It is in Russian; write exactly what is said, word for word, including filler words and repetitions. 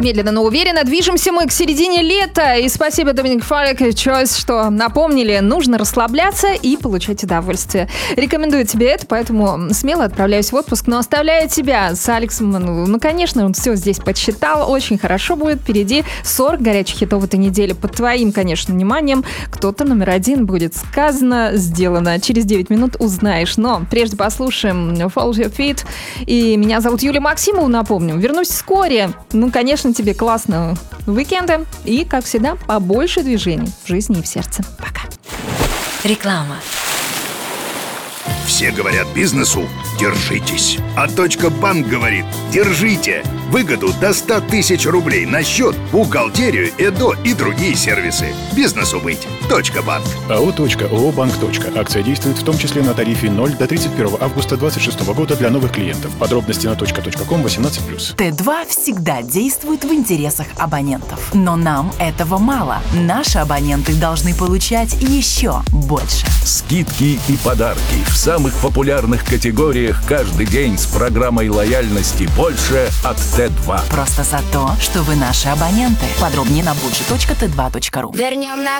Медленно, но уверенно движемся мы к середине лета. И спасибо, Доминик Фарик и Choice, что напомнили, нужно расслабляться и получать удовольствие. Рекомендую тебе это, поэтому смело отправляюсь в отпуск, но оставляю тебя с Алексом. Ну, ну, конечно, он все здесь подсчитал. Очень хорошо будет. Впереди сорок горячих хитов этой недели. Под твоим, конечно, вниманием. Кто-то номер один будет сказано, сделано. Через девять минут узнаешь. Но прежде послушаем Follow Your Feet. И меня зовут Юлия Максимова, напомню. Вернусь вскоре. Ну, конечно, тебе классного уикенда и, как всегда, побольше движений в жизни и в сердце. Пока. Реклама. Все говорят бизнесу «держитесь», а Точка Банк говорит «держите». Выгоду до ста тысяч рублей на счет, бухгалтерию, ЭДО и другие сервисы. Бизнесу быть. Точка Банк. АО «Точка», ООО «Банк. Акция действует в том числе на тарифе ноль до тридцать первого августа две тысячи двадцать шестого года для новых клиентов. Подробности на точка точка ком восемнадцать плюс. Т два всегда действует в интересах абонентов. Но нам этого мало. Наши абоненты должны получать еще больше. Скидки и подарки в самых популярных категориях каждый день с программой лояльности «Больше» от Т два. Просто за то, что вы наши абоненты. Подробнее на budget точка тэ два точка ру. Вернем на